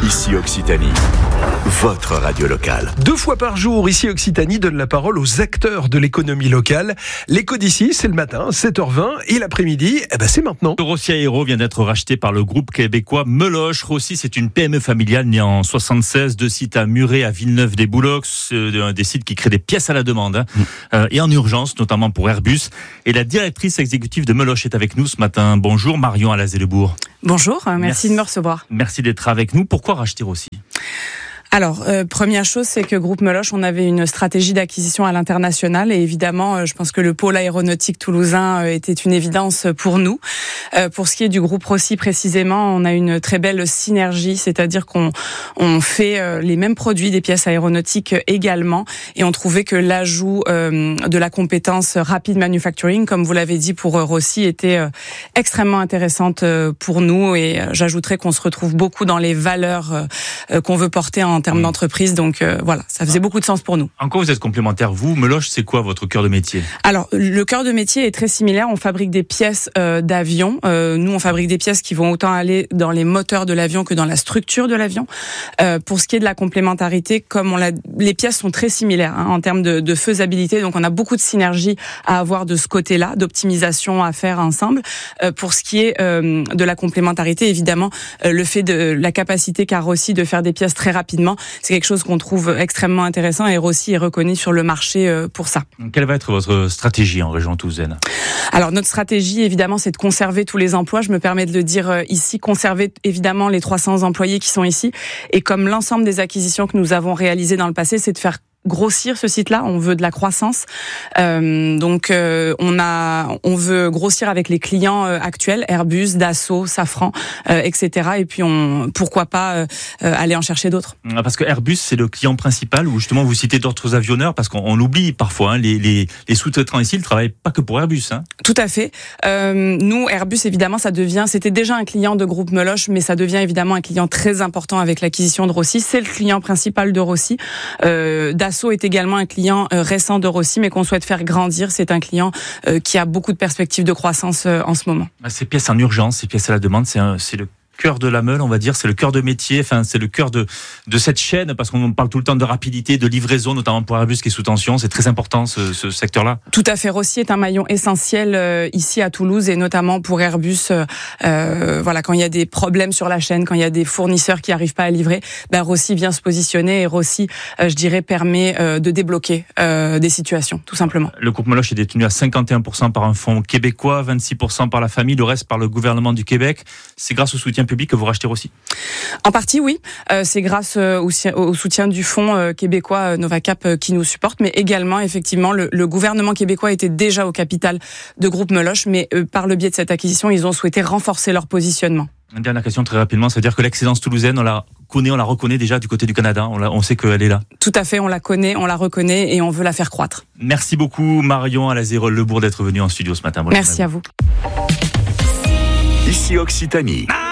Ici Occitanie, votre radio locale. 2 fois par jour, ici Occitanie donne la parole aux acteurs de l'économie locale. L'écho d'ici, c'est le matin, 7h20, et l'après-midi, c'est maintenant. Rossi Aéro vient d'être racheté par le groupe québécois Meloche. Rossi, c'est une PME familiale née en 76, 2 sites à Muret, à Villeneuve-des-Boulocs, des sites qui créent des pièces à la demande, et en urgence, notamment pour Airbus. Et la directrice exécutive de Meloche est avec nous ce matin. Bonjour Marion Alazé-Lebourg. Bonjour, merci de me recevoir. Merci d'être avec nous. Pourquoi racheter Rossi ? Alors, première chose, c'est que Groupe Meloche, on avait une stratégie d'acquisition à l'international et évidemment, je pense que le pôle aéronautique toulousain était une évidence pour nous. Pour ce qui est du groupe Rossi précisément, on a une très belle synergie, c'est-à-dire qu'on fait les mêmes produits, des pièces aéronautiques également, et on trouvait que l'ajout de la compétence rapid manufacturing, comme vous l'avez dit pour Rossi, était extrêmement intéressante pour nous, et j'ajouterais qu'on se retrouve beaucoup dans les valeurs qu'on veut porter en termes d'entreprise, donc voilà, ça faisait beaucoup de sens pour nous. En quoi vous êtes complémentaires, vous ? Meloche, c'est quoi votre cœur de métier ? Alors, le cœur de métier est très similaire, on fabrique des pièces d'avion, nous on fabrique des pièces qui vont autant aller dans les moteurs de l'avion que dans la structure de l'avion. Pour ce qui est de la complémentarité, comme les pièces sont très similaires en termes de faisabilité, donc on a beaucoup de synergie à avoir de ce côté-là, d'optimisation à faire ensemble. Pour ce qui est de la complémentarité, évidemment, le fait de la capacité qu'a Rossi de faire des pièces très rapidement, c'est quelque chose qu'on trouve extrêmement intéressant, et Rossi est reconnu sur le marché pour ça. Quelle va être votre stratégie en région toulousaine ? Alors notre stratégie, évidemment, c'est de conserver tous les emplois. Je me permets de le dire ici, conserver évidemment les 300 employés qui sont ici. Et comme l'ensemble des acquisitions que nous avons réalisées dans le passé, c'est de faire grossir ce site-là, on veut de la croissance, donc on veut grossir avec les clients actuels, Airbus, Dassault, Safran, etc. Et puis pourquoi pas aller en chercher d'autres. Parce que Airbus, c'est le client principal, ou justement vous citez d'autres avionneurs, parce qu'on l'oublie parfois, les sous-traitants ici, ils ne travaillent pas que pour Airbus. Tout à fait. Nous, Airbus, évidemment, c'était déjà un client de groupe Meloche, mais ça devient évidemment un client très important avec l'acquisition de Rossi. C'est le client principal de Rossi. Dassault est également un client récent de Rossi, mais qu'on souhaite faire grandir. C'est un client qui a beaucoup de perspectives de croissance en ce moment. Ces pièces en urgence, ces pièces à la demande, c'est le cœur de la meule, on va dire, c'est le cœur de métier, c'est le cœur de cette chaîne, parce qu'on parle tout le temps de rapidité, de livraison, notamment pour Airbus qui est sous tension. C'est très important ce secteur-là. Tout à fait. Rossi est un maillon essentiel ici à Toulouse, et notamment pour Airbus. Quand il y a des problèmes sur la chaîne, quand il y a des fournisseurs qui n'arrivent pas à livrer, Rossi vient se positionner, et Rossi, je dirais, permet de débloquer des situations, tout simplement. Le groupe Meloche est détenu à 51% par un fonds québécois, 26% par la famille, le reste par le gouvernement du Québec. C'est grâce au soutien public que vous rachetez Rossi ? En partie, oui. C'est grâce au soutien du fonds québécois Novacap qui nous supporte, mais également, effectivement, le gouvernement québécois était déjà au capital de Groupe Meloche, mais par le biais de cette acquisition, ils ont souhaité renforcer leur positionnement. Une dernière question très rapidement, ça veut dire que l'excellence toulousaine, on la reconnaît déjà du côté du Canada, on sait qu'elle est là. Tout à fait, on la connaît, on la reconnaît, et on veut la faire croître. Merci beaucoup Marion Alazé-Lebourg d'être venue en studio ce matin. Merci à vous. Ici Occitanie.